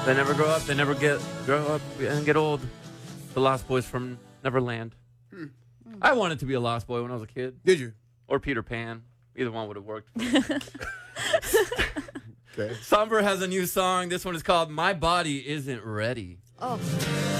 They never grow up. They never grow up and get old. The Lost Boys from Neverland. I wanted to be a Lost Boy when I was a kid. Did you? Or Peter Pan. Either one would have worked. Okay. Somber has a new song. This one is called My Body Isn't Ready. Oh.